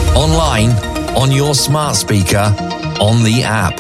online, on your smart speaker, on the app.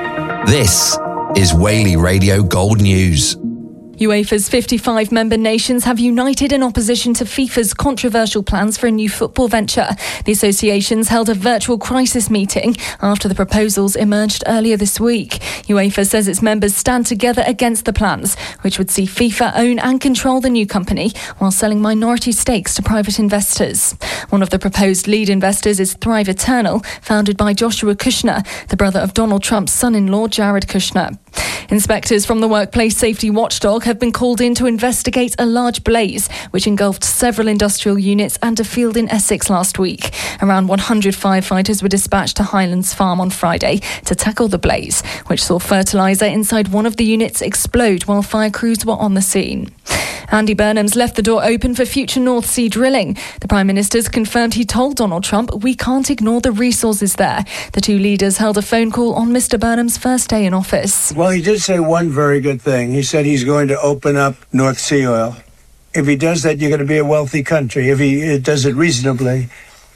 This is Whaley Radio Gold News. UEFA's 55 member nations have united in opposition to FIFA's controversial plans for a new football venture. The associations held a virtual crisis meeting after the proposals emerged earlier this week. UEFA says its members stand together against the plans, which would see FIFA own and control the new company while selling minority stakes to private investors. One of the proposed lead investors is Thrive Eternal, founded by Joshua Kushner, the brother of Donald Trump's son-in-law Jared Kushner. Inspectors from the Workplace Safety Watchdog have been called in to investigate a large blaze which engulfed several industrial units and a field in Essex last week. Around 100 firefighters were dispatched to Highlands Farm on Friday to tackle the blaze, which saw fertiliser inside one of the units explode while fire crews were on the scene. Andy Burnham's left the door open for future North Sea drilling. The Prime Minister's confirmed he told Donald Trump, "We can't ignore the resources there." The two leaders held a phone call on Mr Burnham's first day in office. Well, he did say one very good thing. He said he's going to open up North Sea oil. If he does that, you're going to be a wealthy country. If he does it reasonably.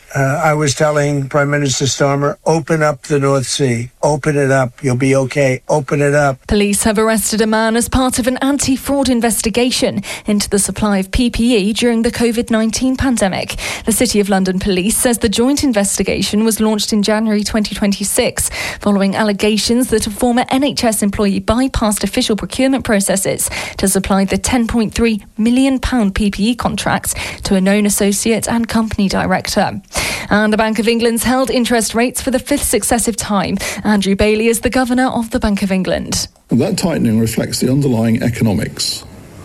I was telling Prime Minister Starmer, open up the North Sea. Open it up. You'll be okay. Open it up. Police have arrested a man as part of an anti-fraud investigation into the supply of PPE during the COVID-19 pandemic. The City of London Police says the joint investigation was launched in January 2026 following allegations that a former NHS employee bypassed official procurement processes to supply the £10.3 million PPE contract to a known associate and company director. And the Bank of England's held interest rates for the fifth successive time. Andrew Bailey is the Governor of the Bank of England. That tightening reflects the underlying economics.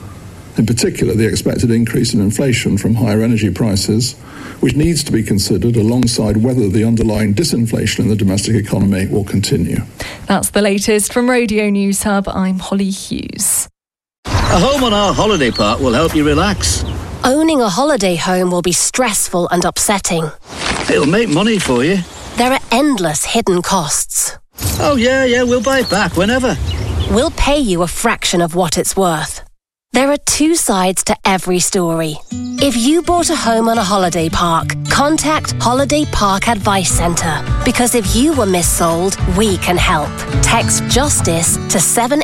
In particular, the expected increase in inflation from higher energy prices, which needs to be considered alongside whether the underlying disinflation in the domestic economy will continue. That's the latest from Radio News Hub. I'm Holly Hughes. A home on our holiday park will help you relax. Owning a holiday home will be stressful and upsetting. It'll make money for you. There are endless hidden costs. Oh, yeah, we'll buy it back whenever. We'll pay you a fraction of what it's worth. There are two sides to every story. If you bought a home on a holiday park, contact Holiday Park Advice Centre. Because if you were missold, we can help. Text JUSTICE to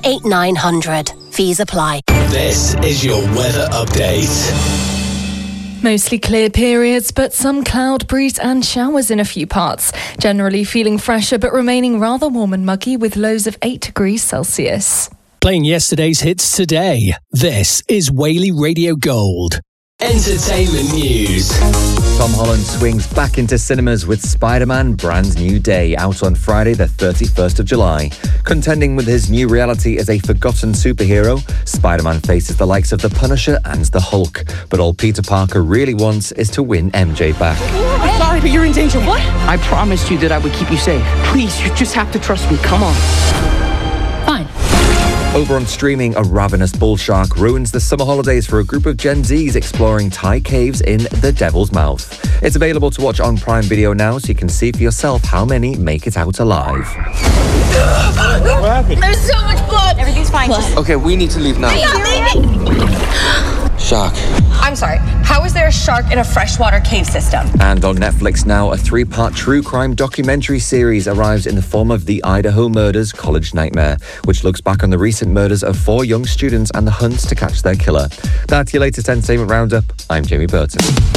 78900. Fees apply. This is your weather update. Mostly clear periods, but some cloud, breeze and showers in a few parts. Generally feeling fresher, but remaining rather warm and muggy with lows of 8 degrees Celsius. Playing yesterday's hits today. This is Whaley Radio Gold. Entertainment news. Tom Holland swings back into cinemas with Spider-Man Brand New Day, out on Friday the 31st of July. Contending with his new reality as a forgotten superhero, Spider-Man faces the likes of the Punisher and the Hulk. But all Peter Parker really wants is to win MJ back. I'm sorry, but you're in danger. What? I promised you that I would keep you safe. Please, you just have to trust me. Come on. Fine. Over on streaming, a ravenous bull shark ruins the summer holidays for a group of Gen Zs exploring Thai caves in the Devil's Mouth. It's available to watch on Prime Video now, so you can see for yourself how many make it out alive. What happened? There's so much blood. Everything's fine. Okay, we need to leave now. Shark. I'm sorry. How is there a shark in a freshwater cave system? And on Netflix now, a 3-part true crime documentary series arrives in the form of The Idaho Murders College Nightmare, which looks back on the recent murders of 4 young students and the hunt to catch their killer. That's your latest entertainment roundup. I'm Jamie Burton.